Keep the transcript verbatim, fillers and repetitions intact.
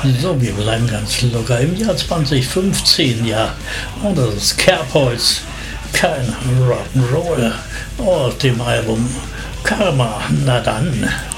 So, wir bleiben ganz locker im Jahr zwanzig fünfzehn, ja. Und das ist Kerbholz, kein Rock'n'Roll, aus dem Album Karma. Na dann.